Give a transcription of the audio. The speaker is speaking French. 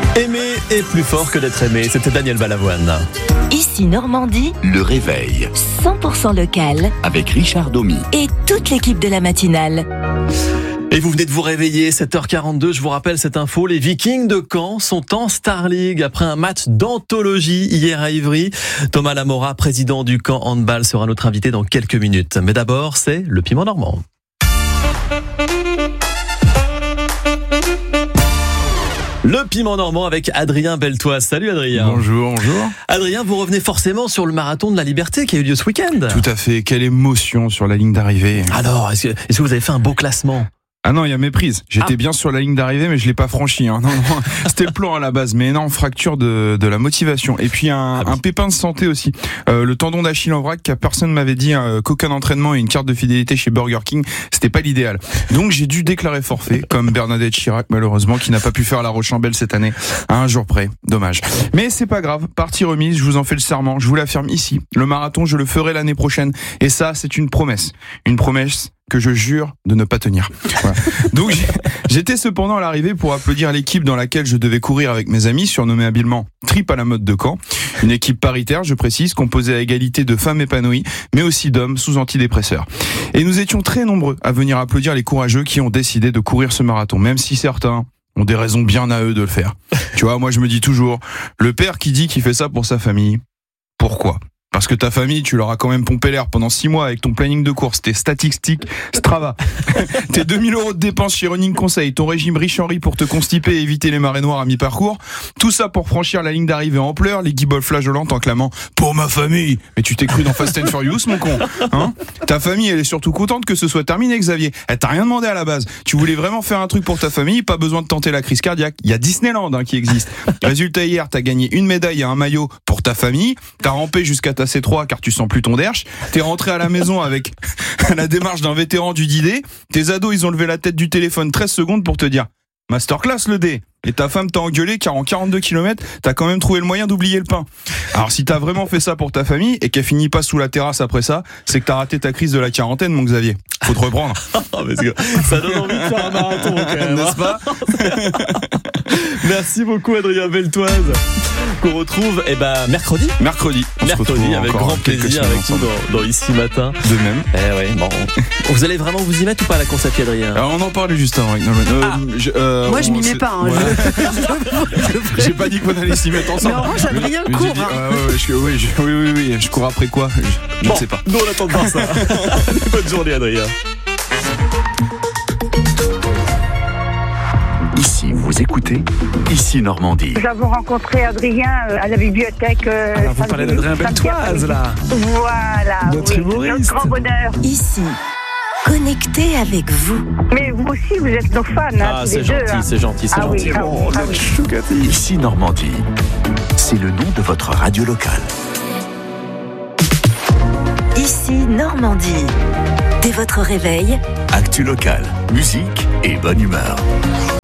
Aimer est plus fort que d'être aimé, c'était Daniel Balavoine. Ici Normandie, Le réveil 100% local avec Richard Domy. et toute l'équipe de la matinale. Et vous venez de vous réveiller, 7h42, je vous rappelle cette info, les Vikings de Caen sont en Star League après un match d'anthologie hier à Ivry. Thomas Lamora, président du Caen Handball, sera notre invité dans quelques minutes. Mais d'abord, c'est le piment normand. Le piment normand avec Adrien Beltoise. Salut Adrien. Bonjour. Adrien, vous revenez forcément sur le marathon de la Liberté qui a eu lieu ce week-end. Tout à fait, quelle émotion sur la ligne d'arrivée. Alors, est-ce que vous avez fait un beau classement ? Ah non, il y a méprise. J'étais bien sur la ligne d'arrivée, mais je l'ai pas franchi. Non, c'était le plan à la base, mais énorme fracture de la motivation. Et puis un pépin de santé aussi. Le tendon d'Achille en vrac, personne m'avait dit qu'aucun entraînement et une carte de fidélité chez Burger King, c'était pas l'idéal. Donc j'ai dû déclarer forfait, comme Bernadette Chirac malheureusement, qui n'a pas pu faire la Rocambole cette année, à un jour près. Dommage. Mais c'est pas grave. Partie remise, je vous en fais le serment, je vous l'affirme ici. Le marathon, je le ferai l'année prochaine. Et ça, c'est une promesse. Une promesse que je jure de ne pas tenir. Voilà. Donc j'étais cependant à l'arrivée pour applaudir l'équipe dans laquelle je devais courir avec mes amis, surnommée habilement Trip à la mode de Caen. Une équipe paritaire, je précise, composée à égalité de femmes épanouies, mais aussi d'hommes sous antidépresseurs. Et nous étions très nombreux à venir applaudir les courageux qui ont décidé de courir ce marathon, même si certains ont des raisons bien à eux de le faire. Tu vois, moi je me dis toujours, le père qui dit qu'il fait ça pour sa famille, pourquoi ? Parce que ta famille, tu leur as quand même pompé l'air pendant 6 mois avec ton planning de course, tes statistiques Strava, tes 2000 € de dépenses chez Running Conseil, ton régime Rich-Henry pour te constiper et éviter les marées noires à mi-parcours. Tout ça pour franchir la ligne d'arrivée en pleurs, les guibolles flageolantes en clamant « Pour ma famille !» Mais tu t'es cru dans Fast and Furious, mon con, hein ? Ta famille, elle est surtout contente que ce soit terminé, Xavier. Elle t'a rien demandé à la base. Tu voulais vraiment faire un truc pour ta famille, pas besoin de tenter la crise cardiaque. Il y a Disneyland qui existe. Résultat, hier, t'as gagné une médaille et un maillot pour ta famille. T'as rampé jusqu'à ta C3 car tu sens plus ton derche. T'es rentré à la maison avec la démarche d'un vétéran du D-Day. Tes ados, ils ont levé la tête du téléphone 13 secondes pour te dire masterclass le D. Et ta femme t'a engueulé car en 42 km, t'as quand même trouvé le moyen d'oublier le pain. Alors si t'as vraiment fait ça pour ta famille et qu'elle finit pas sous la terrasse après ça, c'est que t'as raté ta crise de la quarantaine, mon Xavier. Faut te reprendre. Parce que ça donne envie de faire un marathon quand même, n'est-ce pas ? Merci beaucoup Adrien Beltoise, qu'on retrouve mercredi. Mercredi Avec grand plaisir avec nous dans Ici Matin. De même. Vous allez vraiment vous y mettre ou pas à la course à pied, Adrien ? Alors on en parlait juste avant. Moi je m'y mets pas. J'ai pas dit qu'on allait s'y mettre ensemble. Mais en revanche, Adrien court. Oui, je cours après quoi ? Je ne sais pas. Nous on attend de voir ça. Bonne journée Adrien. Ici, vous écoutez Ici Normandie. Nous avons rencontré Adrien à la bibliothèque. Vous parlez d'Adrien Beltoise là. Voilà. Notre humoriste. Notre grand bonheur. Ici, connecté avec vous. Mais vous aussi, vous êtes nos fans. Ah, tous c'est les gentil, deux, c'est gentil, c'est gentil. Ici Normandie. C'est le nom de votre radio locale. Ici Normandie. Dès votre réveil, Actu locale, musique et bonne humeur.